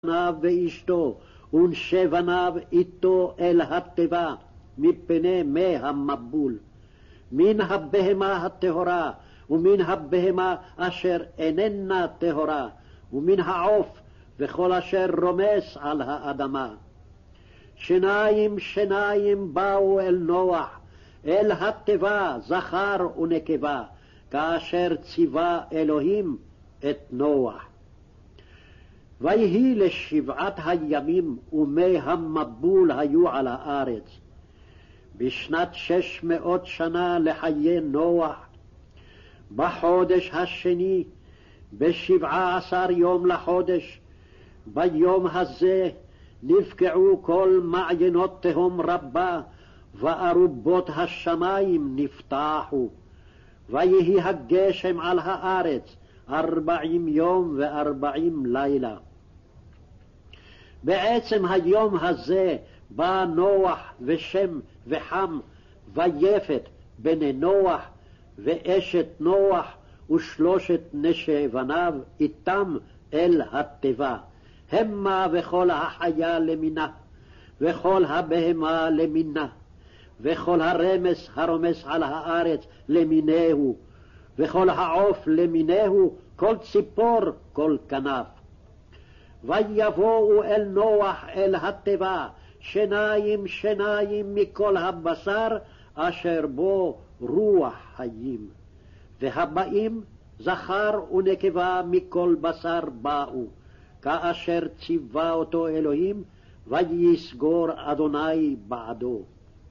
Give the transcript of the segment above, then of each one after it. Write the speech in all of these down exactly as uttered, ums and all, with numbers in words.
בניו ואשתו, ונשי בניו איתו אל התיבה, מפני מי המבול. מן הבהמה הטהורה, ומן הבהמה אשר איננה טהורה, ומן העוף, וכל אשר רומס על האדמה. שניים שניים באו אל נוח, אל התיבה זכר ונקבה, כאשר ציווה אלוהים את נוח. ויהי לשבעת הימים ומי המבול היו על הארץ. בשנת שש מאות שנה לחיי נוח, בחודש השני, בשבעה עשר יום לחודש, ביום הזה נפקעו כל מעיינות תהום רבה, וארובות השמיים נפתחו. ויהי הגשם על הארץ ארבעים יום וארבעים לילה. בעצם היום הזה בא נוח ושם וחם ויפת בני נוח ואשת נוח ושלושת נשי בניו איתם אל התיבה, המה וכל החיה למינה, וכל הבהמה למינה, וכל הרמס הרומס על הארץ למינהו, וכל העוף למינהו, כל ציפור, כל כנף. ויבואו אל נוח אל התיבה, שניים שניים מכל הבשר, אשר בו רוח חיים. והבאים זכר ונקבה מכל בשר באו, כאשר ציווה אותו אלוהים, ויסגור אדוני בעדו.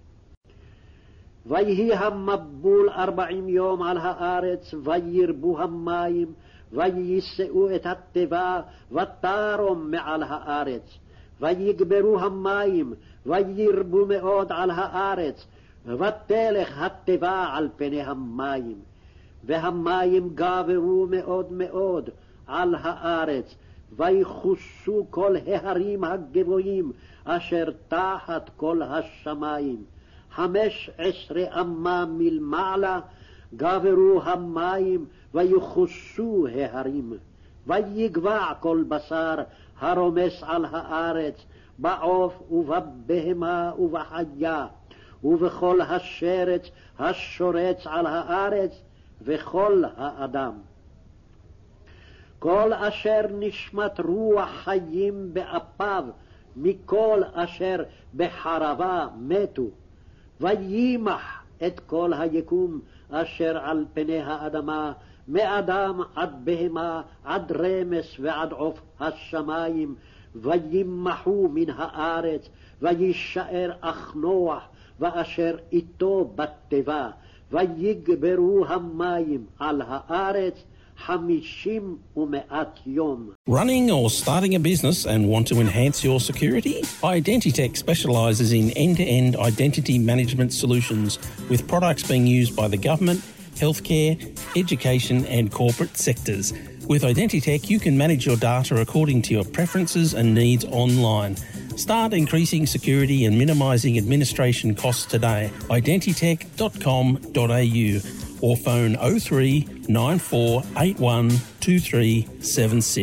ויהי המבול ארבעים יום על הארץ, וירבו המים, ויישאו את התיבה, ותרום מעל הארץ. ויגברו המים, וירבו מאוד על הארץ, ותלך התיבה על פני המים. והמים גברו מאוד מאוד על הארץ, ויחוסו כל ההרים הגבוהים, אשר תחת כל השמיים. חמש עשרה אמה מלמעלה גברו המים, ויחוסו ההרים. ויגבע כל בשר הרומס על הארץ, בעוף ובבהמה ובחיה, ובכל השרץ השורץ על הארץ, וכל האדם. כל אשר נשמת רוח חיים באפיו, מכל אשר בחרבה מתו. וימח את כל היקום אשר על פני האדמה, מאדם עד בהמה, עד רמס ועד עוף השמיים, וימחו מן הארץ, וישאר אך נוח, ואשר איתו בתיבה, ויגברו המים על הארץ, חמישים ומאת יום. Running or starting a business and want to enhance your security? Identitech specialises in end-to-end identity management solutions with products being used by the government, healthcare, education and corporate sectors. With Identitech, you can manage your data according to your preferences and needs online. Start increasing security and minimising administration costs today. identitech dot com dot a u or phone oh three nine four eight one two three seven six.